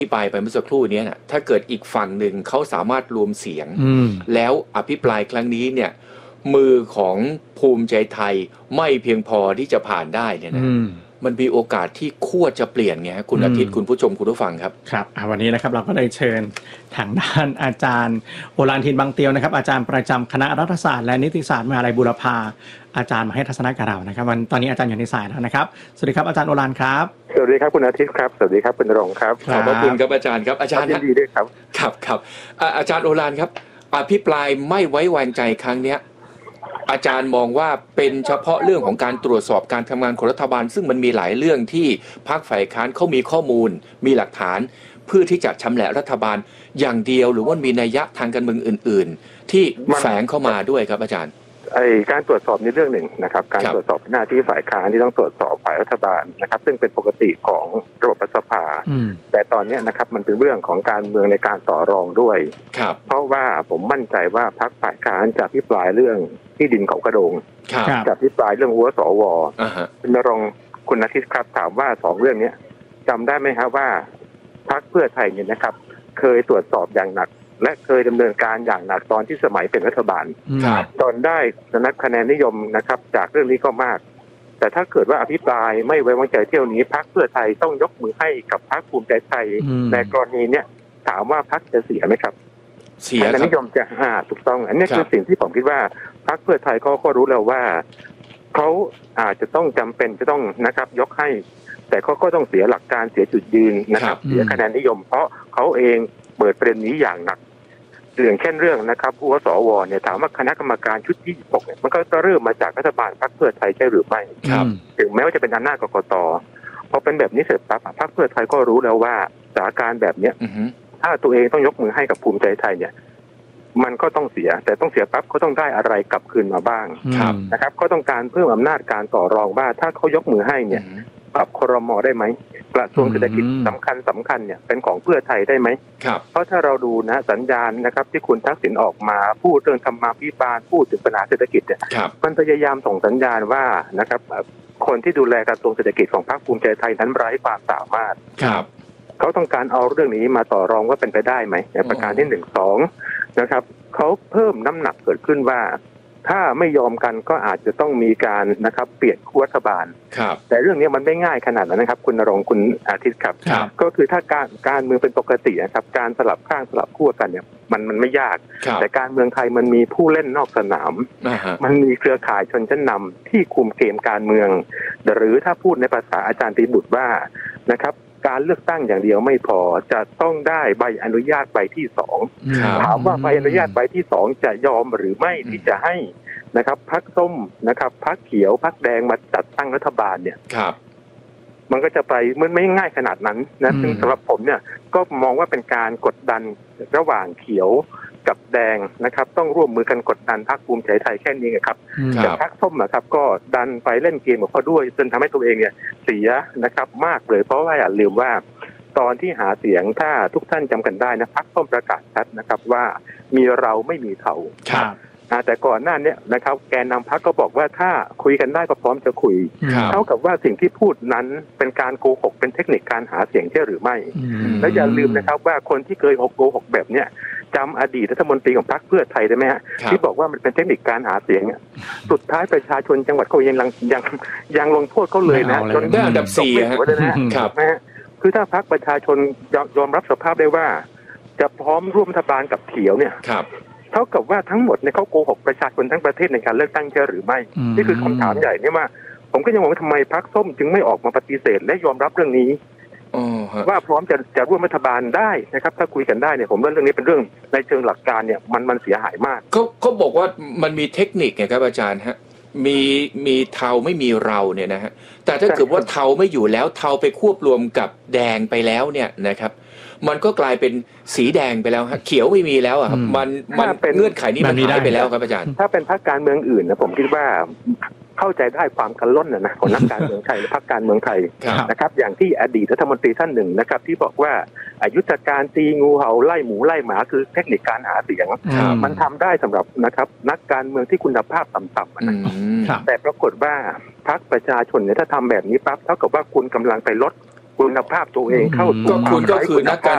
ที่ไปเมื่อสักครู่นี้นะถ้าเกิดอีกฝั่งหนึ่งเขาสามารถรวมเสียงแล้วอภิปรายครั้งนี้เนี่ยมือของภูมิใจไทยไม่เพียงพอที่จะผ่านได้เนี่ยนะมันมีโอกาสที่ขั้วจะเปลี่ยนไงคุณอาทิตย์คุณผู้ชมคุณผู้ฟังครับครับวันนี้นะครับเราก็ได้เชิญทางด้านอาจารย์โอฬารทินบางเตียวนะครับอาจารย์ประจำคณะรัฐศาสตร์และนิติศาสตร์มหาวิทยาลัยบูรพาอาจารย์มาให้ทัศนะกับเรานะครับตอนนี้อาจารย์อยู่ในสายแล้วนะครับสวัสดีครับอาจารย์โอฬารครับสวัสดีครับคุณอาทิตย์ครับสวัสดีครับคุณณรงค์ครับขอบคุณครับอาจารย์ครับอาจารย์ยินดีด้วยครับครับอาจารย์โอฬารครับอภิปรายไม่ไว้วางใจครั้งเนี้ยอาจารย์มองว่าเป็นเฉพาะเรื่องของการตรวจสอบการทำงานของรัฐบาลซึ่งมันมีหลายเรื่องที่พรรคฝ่ายค้านเขามีข้อมูลมีหลักฐานเพื่อที่จะชำแหละรัฐบาลอย่างเดียวหรือว่ามีนัยยะทางการเมืองอื่นๆที่แฝงเข้ามาด้วยครับอาจารย์การตรวจสอบในเรื่องหนึ่งนะครับการตรวจสอบหน้าที่ฝ่ายค้านที่ต้องตรวจสอบฝ่ายรัฐบาลนะครับซึ่งเป็นปกติของระบบรัฐสภาแต่ตอนนี้นะครับมันเป็นเรื่องของการเมืองในการต่อรองด้วยเพราะว่าผมมั่นใจว่าพรรคฝ่ายค้านจะพิปรายเรื่องที่ดินเขากระโดงจะพิปรายเรื่องหัวสวคุณณรงค์คุณอาทิตย์ครับถามว่า2เรื่องนี้จำได้ไหมครับว่าพรรคเพื่อไทยเนี่ยนะครับเคยตรวจสอบอย่างหนักและเคยดำเนินการอย่างหนักตอนที่สมัยเป็นรัฐบาลจนได้นับคะแนนนิยมนะครับจากเรื่องนี้ก็มากแต่ถ้าเกิดว่าอภิปรายไม่ไว้วางใจเที่ยวนี้พรรคเพื่อไทยต้องยกมือให้กับพรรคภูมิใจไทยในกรณีเนี้ยถามว่าพรรคจะเสียไหมครับเสียครับนิยมจะถูกต้องอันนี้คือสิ่งที่ผมคิดว่าพรรคเพื่อไทยก็รู้แล้วว่าเขาอาจจะต้องจำเป็นจะต้องนะครับยกให้แต่เขาก็ต้องเสียหลักการเสียจุดยืนนะครับเสียคะแนนนิยมเพราะเขาเองเปิดประเด็นนี้อย่างหนักอย่างเช่นเรื่องนะครับหัวสวเนี่ยถามว่าคณะกรรมการชุดที่26เนี่ยมันก็เริ่มมาจากรัฐบาลพรรคเพื่อไทยใช่หรือไม่ถึงแม้ว่าจะเป็นอำนาจกกต.พอเป็นแบบนี้เสร็จปั๊บพรรคเพื่อไทยก็รู้แล้วว่าสถานการณ์แบบเนี้ยถ้าตัวเองต้องยกมือให้กับภูมิใจไทยเนี่ยมันก็ต้องเสียแต่ต้องเสียปั๊บเขาต้องได้อะไรกลับคืนมาบ้างนะครับก็ต้องการเพิ่มอำนาจการต่อรองว่าถ้าเขายกมือให้เนี่ยปรับครม.ได้ไหมกระทรวงเศรษฐกิจสำคัญเนี่ยเป็นของเพื่อไทยได้ไหมเพราะถ้าเราดูนะสัญญาณนะครับที่คุณทักษิณออกมาพูดเรื่องธรรมาภิบาลพูดถึงปัญหาเศรษฐกิจเนี่ยมันพยายามส่งสัญญาณว่านะครับคนที่ดูแลกระทรวงเศรษฐกิจของพรรคภูมิใจไทยนั้นไร้ความสามารถเขาต้องการเอาเรื่องนี้มาต่อรองว่าเป็นไปได้ไหมในประการที่1 2นะครับเขาเพิ่มน้ำหนักเกิดขึ้นว่าถ้าไม่ยอมกันก็อาจจะต้องมีการนะครับเปลี่ยนขั้วรัฐบาลแต่เรื่องนี้มันไม่ง่ายขนาดนั้นนะครับคุณณรงค์คุณอาทิตย์ครับก็คือถ้าการเมืองเป็นปกตินะครับการสลับข้างสลับขั้วกันเนี่ยมันไม่ยากแต่การเมืองไทยมันมีผู้เล่นนอกสนามมันมีเครือข่ายชนชั้นนำที่คุมเกมการเมืองหรือถ้าพูดในภาษาอาจารย์ปีบุตรว่านะครับการเลือกตั้งอย่างเดียวไม่พอจะต้องได้ใบอนุญาตใบที่2ถามว่าใบอนุญาตใบที่2จะยอมหรือไม่ที่จะให้นะครับพรรคส้มนะครับพรรคเขียวพรรคแดงมาจัดตั้งรัฐบาลเนี่ยมันก็จะไปมันไม่ง่ายขนาดนั้นนะซึ่งสำหรับผมเนี่ยก็มองว่าเป็นการกดดันระหว่างเขียวกับแดงนะครับต้องร่วมมือกันกดดันพรรคภูมิใจไทยแค่นี้ครับแต่พรรคส้มนะครับก็ดันไปเล่นเกมกับเขาด้วยจนทำให้ตัวเองเนี่ยเสียนะครับมากเลยเพราะว่าอย่าลืมว่าตอนที่หาเสียงถ้าทุกท่านจำกันได้นะพรรคส้มประกาศชัดนะครับว่ามีเราไม่มีเขาแต่ก่อนหน้านี้นะครับแกนนำพรรคก็บอกว่าถ้าคุยกันได้ก็พร้อมจะคุยเท่ากับว่าสิ่งที่พูดนั้นเป็นการโกหกเป็นเทคนิคการหาเสียงใช่หรือไม่และอย่าลืมนะครับว่าคนที่เคยโกหกแบบเนี้ยจำอดีตรัฐมนตรีของพรรคเพื่อไทยได้ไหมฮะที่บอกว่ามันเป็นเทคนิคการหาเสียงสุดท้ายประชาชนจังหวัดเขายังลงโทษเขาเลยนะจนได้อันดับ4 นะครับคือถ้าพรรคประชาชนยอมรับสภาพได้ว่าจะพร้อมร่วมรัฐบาลกับเขียวเนี่ยเท่ากับว่าทั้งหมดเนี่ยเขาโกหกประชาชนทั้งประเทศในการเลือกตั้งใช่หรือไม่นี่คือคำถามใหญ่เนี่ยว่าผมก็ยังงงว่าทำไมพรรคส้มจึงไม่ออกมาปฏิเสธและยอมรับเรื่องนี้ว่าพร้อมจะร่วมรัฐบาลได้นะครับถ้าคุยกันได้เนี่ยผมว่าเรื่องนี้เป็นเรื่องในเชิงหลักการเนี่ยมันเสียหายมากเขาบอกว่ามันมีเทคนิคไงครับอาจารย์ฮะมีเทาไม่มีเราเนี่ยนะฮะแต่ถ้าเกิดว่าเทาไม่อยู่แล้วเทาไปควบรวมกับแดงไปแล้วเนี่ยนะครับมันก็กลายเป็นสีแดงไปแล้วฮะเขียวไม่มีแล้วอ่ะครับมันเงื่อนไขนี้มันหายไปแล้วครับอาจารย์ถ้าเป็นพรรคการเมืองอื่นนะผมคิดว่าเข้าใจได้ความกันล้นนะของนักการเมืองไทยและพรรคการเมืองไทยนะครับอย่างที่อดีตรัฐมนตรีท่านหนึ่งนะครับที่บอกว่ายุทธการตีงูเห่าไล่หมูไล่หมาคือเทคนิคการหาเสียงมันทำได้สำหรับนะครับนักการเมืองที่คุณภาพต่ำๆนะแต่ปรากฏว่าพรรคประชาชนเนี่ยถ้าทำแบบนี้ปั๊บเท่ากับว่าคุณกำลังไปลดคุณภาพตัวเองเข้าสู่คุณก็คือนักการ